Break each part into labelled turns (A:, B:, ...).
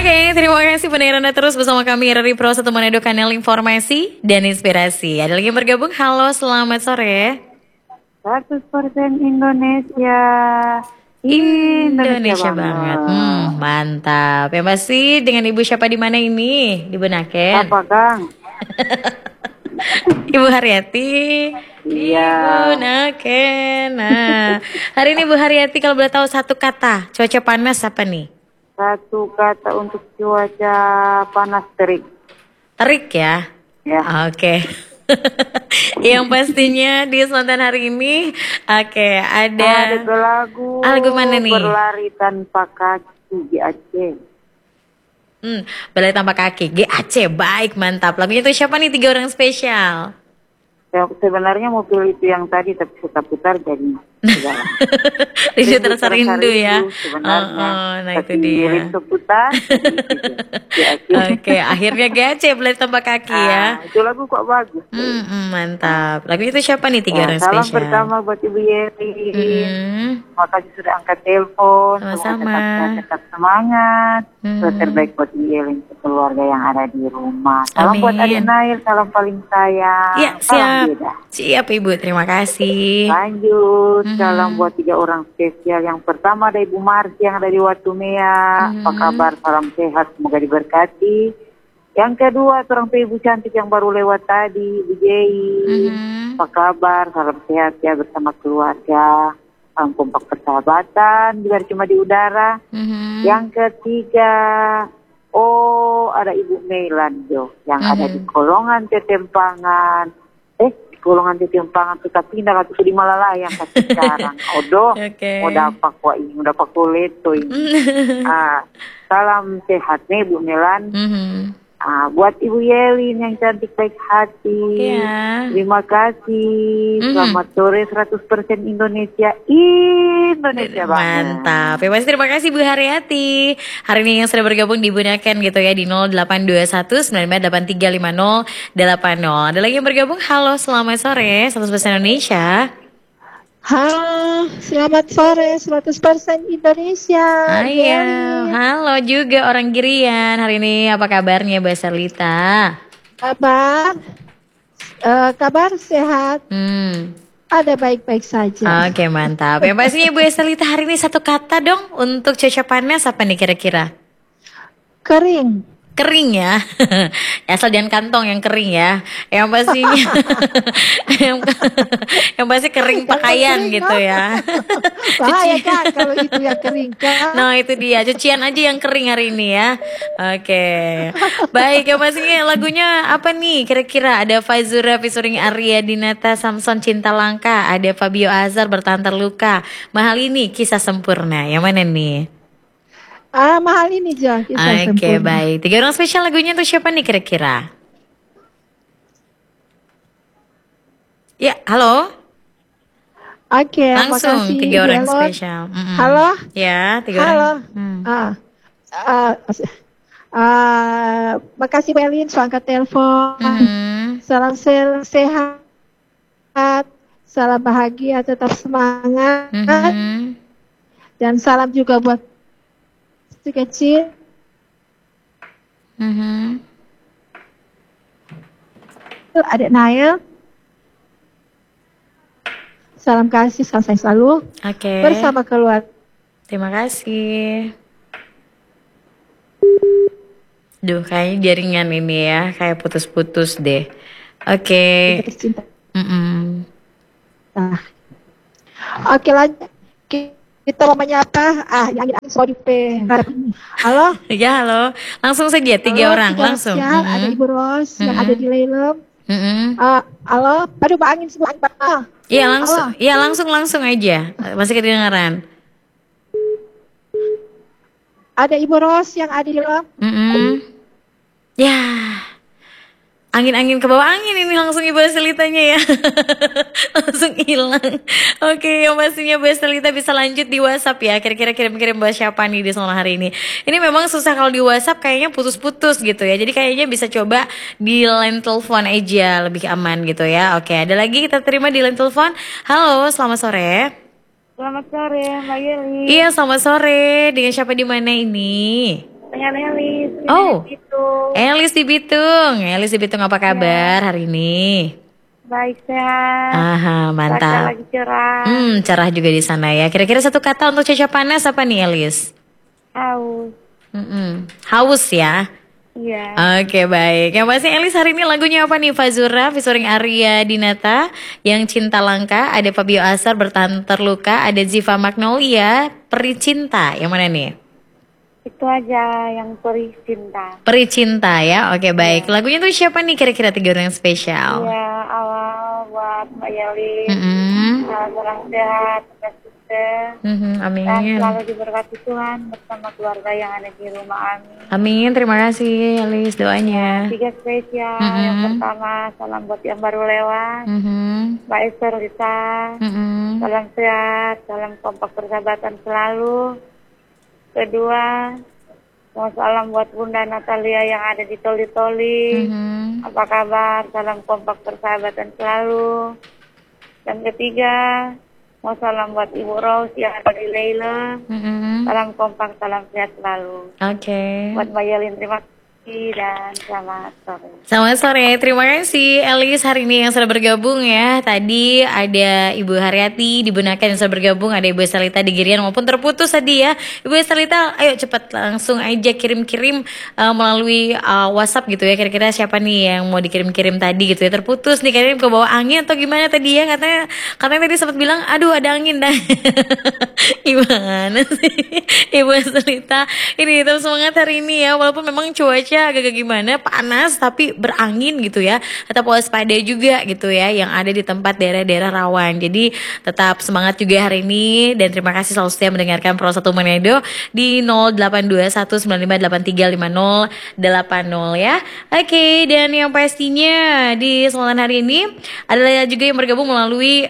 A: Oke, terima kasih pendengar Anda terus bersama kami dari Pro 1 Manado, kanal informasi dan inspirasi. Ada lagi yang bergabung, halo selamat sore.
B: 100% Indonesia.
A: Indonesia banget. Mantap. Ya pasti dengan Ibu siapa di mana ini? Di Benaken.
B: Apa Kang?
A: Ibu Haryati.
B: Iya.
A: Ibu Naken. Nah, hari ini Bu Haryati kalau boleh tahu satu kata, cuaca panas apa nih?
B: Satu kata untuk cuaca panas terik.
A: Terik ya?
B: Ya.
A: Oke. Yang pastinya di Spontan hari ini, ada lagu mana nih?
B: Berlari tanpa kaki di Aceh.
A: Berlari tanpa kaki GAC, baik, mantap. Lagunya itu siapa nih, 3 orang spesial?
B: Sebenarnya mau pilih itu yang tadi tapi suka putar jadi
A: Rindu terasa rindu ya.
B: Sebenarnya
A: nah itu dia.
B: Rindu putar.
A: Oke, akhirnya GAC, berlari tanpa kaki ya.
B: Itu lagu kok bagus.
A: Mantap. Lagunya itu siapa nih, 3 orang spesial?
B: Salam pertama buat Ibu Yeri. Makasih sudah angkat telepon.
A: Sama-sama.
B: Tetap semangat. Terbaik buat Ibu Yeri, keluarga yang ada di rumah. Salam buat adik Nail, salam paling sayang.
A: Iya, siap Ibu, terima kasih.
B: Lanjut, salam buat 3 orang spesial. Yang pertama ada Ibu Marsi yang ada di Watumea. Apa kabar? Salam sehat, semoga diberkati. Yang kedua, seorang ibu cantik yang baru lewat tadi, Ibu Jei. Apa kabar? Salam sehat ya bersama keluarga. Salam kompak persahabatan, biar cuma di udara. Yang ketiga, ada Ibu Meilanjo yang ada di Kolongan Tetempangan. Golongan Tetempangan tuh tapi pindah atau di Malalayang kasih sekarang. Mau dapat kok ini, udah pak leto ini. Salam sehat nih Bu Melan. Buat Ibu Yelin yang cantik baik hati. Terima kasih. Selamat sore 100% Indonesia. Indonesia banget.
A: Mantap. Ya pasti terima kasih Bu Haryati. Hari ini yang sudah bergabung di Bunaken gitu ya di 0821 95835080. Ada lagi yang bergabung. Halo, selamat sore 100% Indonesia.
C: Halo, selamat sore 100% Indonesia.
A: Ayo, halo juga orang Girian. Hari ini apa kabarnya Mbak Serlita?
C: Kabar sehat. Ada baik-baik saja.
A: Oke, mantap. Yang pastinya Bu Serlita hari ini satu kata dong untuk cuaca panas apa nih kira-kira?
C: Kering.
A: Kering ya. Asal jangan kantong yang kering ya. Yang pastinya yang pasti kering pakaian gitu ya.
C: Bahaya kan kalau itu yang kering kan.
A: Nah itu dia, cucian aja yang kering hari ini ya. Oke. Baik, yang pastinya lagunya apa nih kira-kira? Ada Fazura featuring Arya Dinata, Samson Cinta Langka. Ada Fabio Azhar Bertahan Terluka. Mahal ini Kisah Sempurna. Yang mana nih?
C: Mahal ini Kisah Sempurna.
A: Oke, baik. 3 orang spesial lagunya tuh siapa nih kira-kira? Ya, halo.
C: Oke,
A: langsung
C: makasih.
A: 3 orang spesial.
C: Halo.
A: Ya, 3
C: halo.
A: orang.
C: Makasih Belin, so angkat telepon. Salam sehat, salam bahagia, tetap semangat. Dan salam juga buat si kecil. Adik Nail. Salam kasih, salam sayang selalu. Bersama keluarga.
A: Terima kasih. Duh, kayaknya jaringan ini ya, kayak putus-putus deh. Oke.
C: Oke, lanjut. Kita mau menyapa yang angin sorry P. Halo?
A: Ya, halo. Langsung saja 3 orang langsung.
C: Ada Ibu Ros yang ada di Lelem. Halo, aduh Pak Angin semua.
A: Iya, langsung. Iya, langsung aja. Masih kedengaran.
C: Ada Ibu Ros yang ada di Lelem.
A: Ya. Angin-angin ke bawah angin ini langsung Ibu Selitanya ya. Langsung hilang. Oke, yang pastinya Bu Selita bisa lanjut di WhatsApp ya. Kira-kira kirim-kirim buat siapa nih di soal hari ini. Ini memang susah kalau di WhatsApp kayaknya putus-putus gitu ya. Jadi kayaknya bisa coba di line telepon aja lebih aman gitu ya. Oke, ada lagi kita terima di line telepon. Halo, selamat sore.
B: Selamat sore Mbak Yeli.
A: Iya, selamat sore. Dengan siapa di mana ini?
B: dengan Elis.
A: Oh,
B: Bitung.
A: Elis di Bitung apa kabar hari ini?
B: Baik, sehat.
A: Aha,
B: Cuaca
A: mantap.
B: lagi cerah.
A: Cerah juga di sana ya. Kira-kira satu kata untuk cuaca panas apa nih, Elis?
B: Haus.
A: Haus ya.
B: Iya.
A: Oke, baik. Yang pasti Elis hari ini lagunya apa nih? Fazura featuring Arya Dinata, Yang Cinta Langka, ada Fabio Asar Bertahan Terluka, ada Ziva Magnolia, Peri Cinta. Yang mana nih?
B: Itu aja yang perih cinta.
A: Peri Cinta ya. Oke, baik. Lagunya tuh siapa nih kira-kira 3 orang yang spesial?
B: Iya, awal buat Mbak Yelin. Salam sehat, sukses. Dan
A: Amin.
B: selalu diberkati Tuhan bersama keluarga yang ada di rumah. Amin.
A: Amin. Terima kasih, Elis, doanya.
B: 3 spesial. Yang pertama, salam buat yang baru lewat. Mbak Esther Rita. Salam sehat, salam kompak persahabatan selalu. Kedua, mau salam buat Bunda Natalia yang ada di Toli-Toli. Apa kabar? Salam kompak persahabatan selalu. Dan ketiga, mau salam buat Ibu Rose yang ada di Leila. Salam kompak, salam sehat selalu.
A: Oke.
B: Buat Mbak Yelin, terima kasih dan selamat sore.
A: Selamat sore, terima kasih Elis hari ini yang sudah bergabung ya. Tadi ada Ibu Haryati di Bunaken yang sudah bergabung, ada Ibu Estelita di Girian maupun terputus tadi ya. Ibu Estelita, ayo cepat langsung aja kirim-kirim melalui WhatsApp gitu ya. Kira-kira siapa nih yang mau dikirim-kirim tadi gitu ya. Terputus nih, kayaknya ke bawah angin atau gimana tadi ya. Katanya tadi sempat bilang, aduh ada angin dah. Gimana sih Ibu Estelita? Ini tetap semangat hari ini ya, walaupun memang cuaca agak gimana, panas tapi berangin gitu ya. Tetap waspada juga gitu ya yang ada di tempat daerah-daerah rawan. Jadi tetap semangat juga hari ini dan terima kasih selalu setia mendengarkan Pro 1 Manado di 082195835080 ya. Oke, dan yang pastinya di kesempatan hari ini adalah juga yang bergabung melalui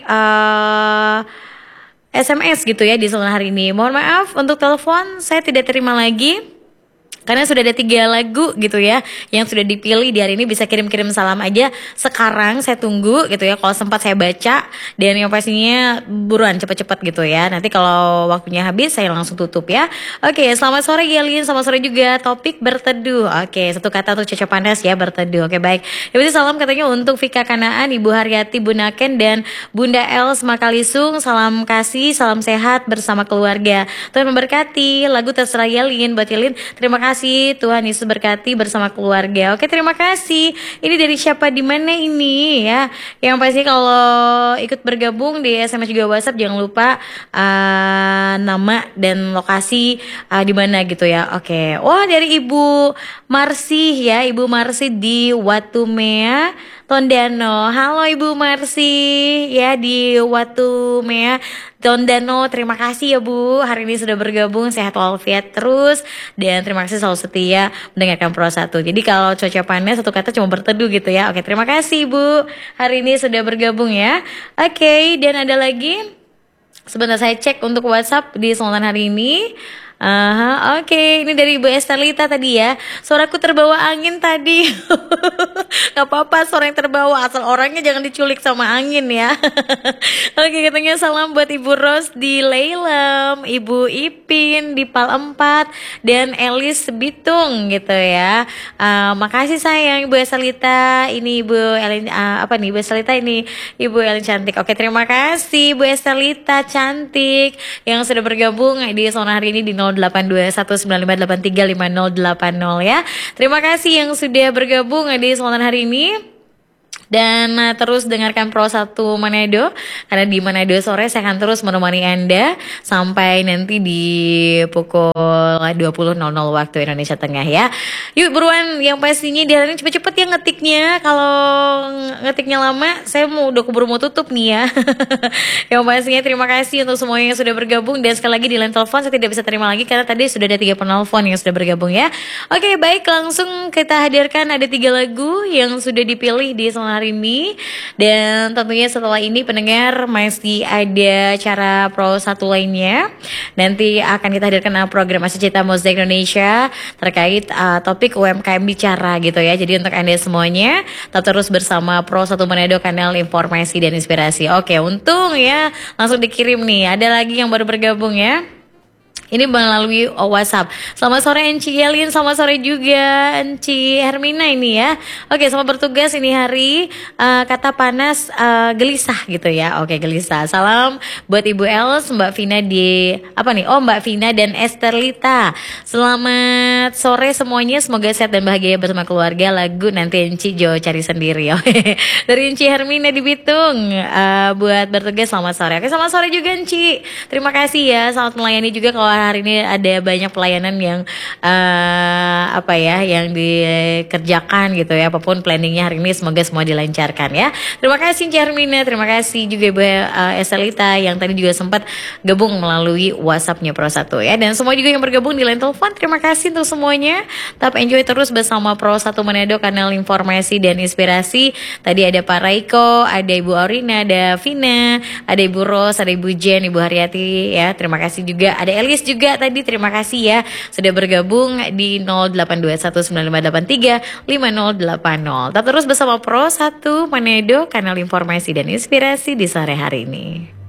A: SMS gitu ya di kesempatan hari ini. Mohon maaf untuk telepon saya tidak terima lagi. Karena sudah ada 3 lagu gitu ya yang sudah dipilih di hari ini. Bisa kirim-kirim salam aja sekarang, saya tunggu gitu ya. Kalau sempat saya baca, dan yang pastinya buruan cepet-cepet gitu ya. Nanti kalau waktunya habis saya langsung tutup ya. Oke, selamat sore Yelin, selamat sore juga. Topik berteduh. Oke, satu kata untuk cocok panas ya, berteduh. Oke, baik. Jadi salam katanya untuk Vika Kanaan, Ibu Haryati Bunaken, dan Bunda Els Makalisung. Salam kasih, salam sehat bersama keluarga. Tuhan memberkati. Lagu terserah Yelin buat Yelin. Terima kasih, Tuhan Yesus berkati bersama keluarga. Oke, terima kasih. Ini dari siapa, di mana ini ya? Yang pasti kalau ikut bergabung di SMS juga WhatsApp jangan lupa nama dan lokasi di mana gitu ya. Oke. Wah, dari Ibu Marsih ya, Ibu Marsih di Watumea, Tondano. Halo Ibu Marsih ya di Watumea, Tondano. Terima kasih ya Bu, hari ini sudah bergabung, sehat walafiat terus, dan terima kasih selalu setia mendengarkan Pro 1. Jadi kalau cuaca panas satu kata cuma berteduh gitu ya. Oke, terima kasih Bu, hari ini sudah bergabung ya. Oke, dan ada lagi, sebentar saya cek untuk WhatsApp di kesempatan hari ini. Oke, ini dari Ibu Estelita tadi ya. Suaraku terbawa angin tadi. Gak apa-apa suara yang terbawa, asal orangnya jangan diculik sama angin ya. Oke, katanya salam buat Ibu Ros di Leilem, Ibu Ipin di Pal 4, dan Elis Bitung gitu ya. Makasih sayang Ibu Estelita. Ini Ibu Elin Ibu Estelita, ini Ibu Elin cantik. Oke, terima kasih Ibu Estelita cantik yang sudah bergabung di zona hari ini di 082195835080 ya. Terima kasih yang sudah bergabung di kesempatan hari ini. Dan terus dengarkan Pro 1 Manado, karena di Manado sore saya akan terus menemani Anda sampai nanti di pukul 20.00 waktu Indonesia Tengah ya. Yuk buruan, yang pastinya di hari ini cepet-cepet ya ngetiknya. Kalau ngetiknya lama saya udah keburu mau tutup nih ya. Yang pastinya terima kasih untuk semuanya yang sudah bergabung. Dan sekali lagi di line telepon saya tidak bisa terima lagi karena tadi sudah ada 3 penelpon yang sudah bergabung ya. Oke, baik, langsung kita hadirkan ada 3 lagu yang sudah dipilih di hari ini. Dan tentunya setelah ini pendengar masih ada cara Pro 1 lainnya. Nanti akan kita hadirkan program Asicita Mozaik Indonesia terkait topik UMKM bicara gitu ya. Jadi untuk Anda semuanya tetap terus bersama Pro 1 Manado, kanal informasi dan inspirasi. Oke, untung ya langsung dikirim nih. Ada lagi yang baru bergabung ya. Ini melalui WhatsApp. Selamat sore Enci Yelin, selamat sore juga Enci Hermina ini ya. Oke, selamat bertugas ini hari. Kata panas gelisah gitu ya. Oke, gelisah. Salam buat Ibu Els, Mbak Vina di apa nih? Oh, Mbak Vina dan Esterlita. Selamat sore semuanya. Semoga sehat dan bahagia bersama keluarga. Lagu nanti Enci Jo cari sendiri. Oke. Dari Enci Hermina di Bitung. Buat bertugas selamat sore. Oke, selamat sore juga Enci. Terima kasih ya. Selamat melayani juga kalau hari ini ada banyak pelayanan yang yang dikerjakan gitu ya, apapun planningnya hari ini semoga semua dilancarkan ya. Terima kasih Cik Hermina, terima kasih juga Ibu Eselita yang tadi juga sempat gabung melalui WhatsAppnya Pro 1 ya, dan semua juga yang bergabung di line telepon, terima kasih untuk semuanya. Tetap enjoy terus bersama Pro 1 Manado, kanal informasi dan inspirasi. Tadi ada Pak Raiko, ada Ibu Aurina, ada Vina, ada Ibu Ros, ada Ibu Jen, Ibu Haryati ya, terima kasih juga. Ada Elis juga tadi, terima kasih ya sudah bergabung di 082195835080. Tetap terus bersama Pro 1 Manado, kanal informasi dan inspirasi di sore hari ini.